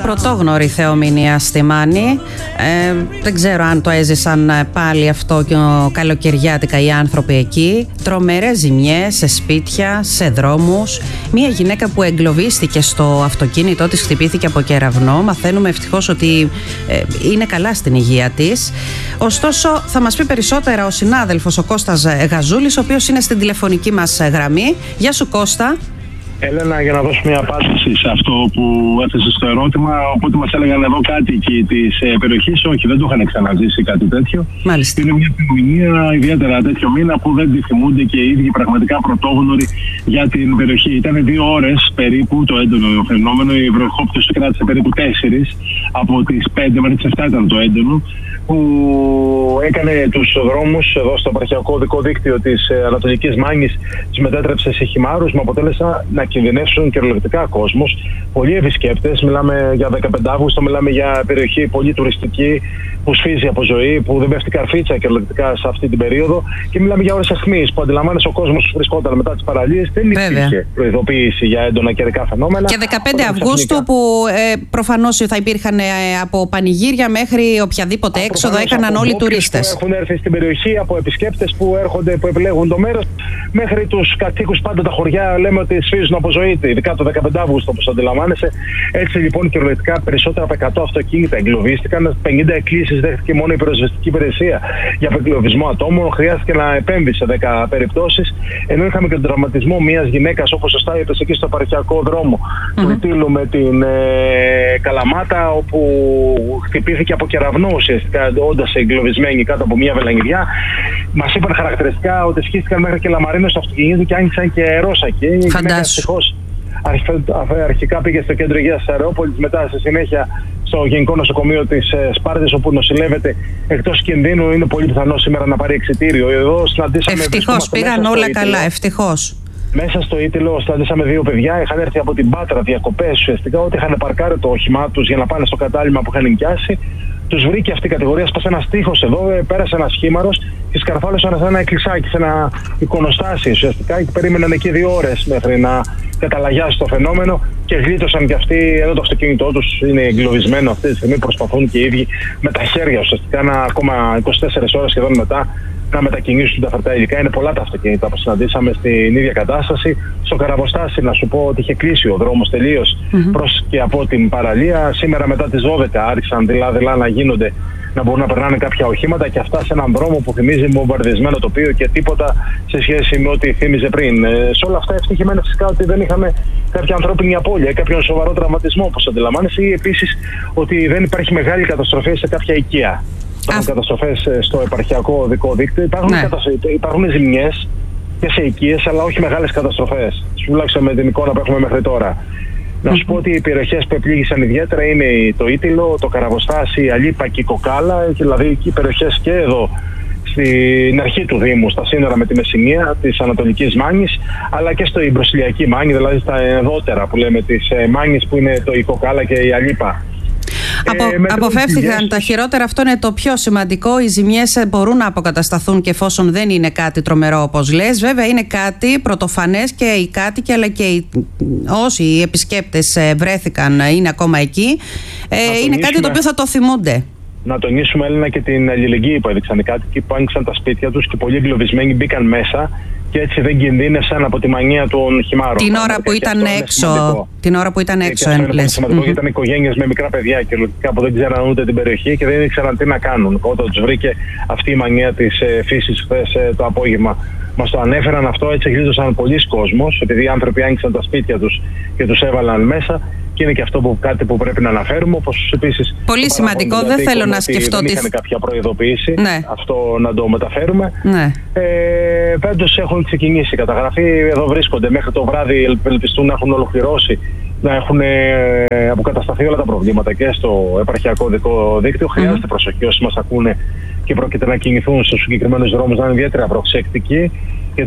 πρωτόγνωρη θεομηνία στη Μάνη. Δεν ξέρω αν το έζησαν πάλι αυτό και καλοκαιριάτικα οι άνθρωποι εκεί. Τρομερές ζημιές σε σπίτια, σε δρόμους. Μία γυναίκα που εγκλωβίστηκε στο αυτοκίνητό της, χτυπήθηκε από κεραυνό. Μαθαίνουμε ευτυχώς ότι είναι καλά στην υγεία της. Ωστόσο, θα μας πει περισσότερα ο συνάδελφος ο Κώστας Γαζούλης, ο οποίος είναι στην τηλεφωνική μας γραμμή. Γεια σου, Κώστα. Έλενα, για να δώσω μια απάντηση σε αυτό που έθεσε στο ερώτημα, οπότε μας έλεγαν εδώ κάτοικοι της περιοχής, όχι, δεν το είχαν ξαναζήσει κάτι τέτοιο. Μάλιστα. Είναι μια θεομηνία, ιδιαίτερα τέτοιο μήνα, που δεν τη θυμούνται και οι ίδιοι πραγματικά πρωτόγνωροι για την περιοχή. Ήταν 2 ώρες περίπου το έντονο φαινόμενο. Η βροχόπτωση κράτησε περίπου 4, από τις 5 μέχρι τις 7 ήταν το έντονο, που έκανε τους δρόμους εδώ στο επαρχιακό οδικό δίκτυο της Ανατολικής Μάνης, τις μετέτρεψε σε χυμάρους, με αποτέλεσμα να κινδυνεύσουν κυριολεκτικά κόσμος. Πολλοί επισκέπτες, μιλάμε για 15 Αύγουστο, μιλάμε για περιοχή πολύ τουριστική που σφίζει από ζωή, που δεν πέφτει καρφίτσα κυριολεκτικά σε αυτή την περίοδο, και μιλάμε για ώρες αιχμής που αντιλαμβάνεσαι ο κόσμος που βρισκόταν μετά τις παραλίες. Δεν υπήρχε προειδοποίηση για έντονα καιρικά φαινόμενα. Και 15 Αυγούστου που προφανώς θα υπήρχαν από πανηγύρια μέχρι οποιαδήποτε έξοδο έκαναν όλοι οι τουρίστες. Που έχουν έρθει στην περιοχή, από επισκέπτες που έρχονται, που επιλέγουν το μέρος, μέχρι τους κατοίκους. Πάντα τα χωριά λέμε ότι σφίζουν από ζωή, ειδικά το 15 Αύγουστο, όπως αντιλαμβάνεσαι. Έτσι λοιπόν κυριολεκτικά περισσότερα από 100 αυτοκίνητα εγκλωβίστηκαν, 50 εκκλήσεις δέχτηκε μόνο η πυροσβεστική υπηρεσία για εγκλωβισμό ατόμων. Χρειάστηκε να επέμβει σε 10 περιπτώσεις. Ενώ είχαμε και τον τραυματισμό μιας γυναίκας, όπως σωστά είπες, εκεί στο επαρχιακό δρόμο του Ιτήλου με την Καλαμάτα, όπου χτυπήθηκε από κεραυνό ουσιαστικά, όντας εγκλωβισμένη κάτω από μια βελανιδιά. Μας είπαν χαρακτηριστικά ότι σκίστηκαν μέχρι και λαμαρίνες στο αυτοκίνητο και άνοιξαν και αερόσακοι. Φαντάσου. Αρχικά πήγε στο κέντρο υγείας της Αρεόπολης, μετά στη συνέχεια στο Γενικό Νοσοκομείο της Σπάρτης, όπου νοσηλεύεται εκτός κινδύνου. Είναι πολύ πιθανό σήμερα να πάρει εξιτήριο. Εδώ συναντήσαμε. Ευτυχώς πήγαν όλα καλά, ευτυχώς. Μέσα στο Ήτυλο συναντήσαμε 2 παιδιά. Είχαν έρθει από την Πάτρα διακοπές ουσιαστικά, ότι είχαν παρκάρει το όχημά τους για να πάνε στο κατάλημα που είχαν νοικιάσει. Τους βρήκε αυτή η κατηγορία, σπάσε ένας τείχος εδώ, πέρασε ένας χήμαρος και σκαρφάλωσαν σε ένα εκκλησάκι, σε ένα εικονοστάσι ουσιαστικά, και περίμεναν εκεί 2 ώρες μέχρι να καταλαγιάσει το φαινόμενο και γλίτωσαν και αυτοί, ενώ το αυτοκίνητό τους είναι εγκλωβισμένο αυτή τη στιγμή. Προσπαθούν και οι ίδιοι με τα χέρια ουσιαστικά ακόμα 24 ώρες σχεδόν μετά να μετακινήσουν τα φερτά υλικά. Είναι πολλά τα αυτοκίνητα που συναντήσαμε στην ίδια κατάσταση. Στο Καραβοστάσι, να σου πω ότι είχε κλείσει ο δρόμος τελείως προς και από την παραλία. Σήμερα μετά τις 12 άρχισαν δηλαδή να γίνονται, να μπορούν να περνάνε κάποια οχήματα, και αυτά σε έναν δρόμο που θυμίζει βομβαρδισμένο τοπίο και τίποτα σε σχέση με ό,τι θύμιζε πριν. Σε όλα αυτά ευτυχημένα φυσικά ότι δεν είχαμε κάποια ανθρώπινη απώλεια, κάποιον σοβαρό τραυματισμό, όπως αντιλαμβάνεσαι, ή επίσης ότι δεν υπάρχει μεγάλη καταστροφή σε κάποια οικία. Υπάρχουν καταστροφές στο επαρχιακό οδικό δίκτυο, υπάρχουν ζημιές και σε οικίες, αλλά όχι μεγάλες καταστροφές. Τουλάχιστον με την εικόνα που έχουμε μέχρι τώρα. Να σου πω ότι οι περιοχές που επλήγησαν ιδιαίτερα είναι το Ήτυλο, το Καραβοστάσι, η Αλίπα και η Κοκάλα, δηλαδή οι περιοχές και εδώ στην αρχή του Δήμου, στα σύνορα με τη Μεσσηνία της Ανατολικής Μάνης, αλλά και στο Μπροσιλιακή Μάνη, δηλαδή στα ενδότερα που λέμε της Μάνης, που είναι η Κοκάλα και η Αλίπα. Αποφεύθηκαν τα χειρότερα, αυτό είναι το πιο σημαντικό. Οι ζημιές μπορούν να αποκατασταθούν και εφόσον δεν είναι κάτι τρομερό όπως λες. Βέβαια είναι κάτι πρωτοφανές και οι κάτοικοι αλλά και όσοι οι επισκέπτες βρέθηκαν είναι ακόμα εκεί. Είναι κάτι το οποίο θα το θυμούνται. Να τονίσουμε, Έλληνα, και την αλληλεγγύη που έδειξαν οι κάτοικοι, που άνοιξαν τα σπίτια τους και πολλοί εγκλωβισμένοι μπήκαν μέσα και έτσι δεν κινδύνευσαν από τη μανία των χυμάρων. Την ώρα που ήταν έξω. Την ώρα που ήταν έξω, είναι πολύ σημαντικό, γιατί ήταν οικογένειες με μικρά παιδιά και που δεν ξέραν ούτε την περιοχή και δεν ήξεραν τι να κάνουν. Όταν τους βρήκε αυτή η μανία της φύσης χθες το απόγευμα, μας το ανέφεραν αυτό. Έτσι γλίτωσαν πολλοί κόσμος, επειδή οι άνθρωποι άνοιξαν τα σπίτια τους και τους έβαλαν μέσα. Και είναι και αυτό κάτι που πρέπει να αναφέρουμε. Όπως επίσης. Πολύ σημαντικό, δεν θέλω να σκεφτώ ότι. Δεν είχαν κάποια προειδοποίηση. Ναι. Αυτό να το μεταφέρουμε. Ναι. Πάντως έχουν ξεκινήσει η καταγραφή. Εδώ βρίσκονται μέχρι το βράδυ. Ελπιστούν να έχουν ολοκληρώσει, να έχουν αποκατασταθεί όλα τα προβλήματα και στο επαρχιακό οδικό δίκτυο. Χρειάζεται προσοχή όσοι μας ακούνε και πρόκειται να κινηθούν στους συγκεκριμένους δρόμους, να είναι ιδιαίτερα προσεκτικοί.